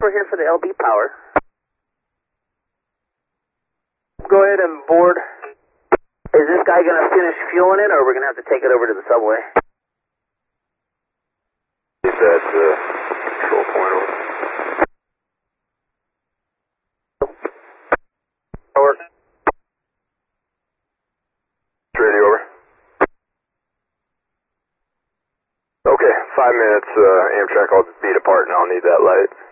Power here for the LB Power. Go ahead and board. Is this guy going to finish fueling it, or are we going to have to take it over to the subway? He's at control point over. Over. Ready, over. Okay, 5 minutes, Amtrak, I'll be departing, I'll need that light.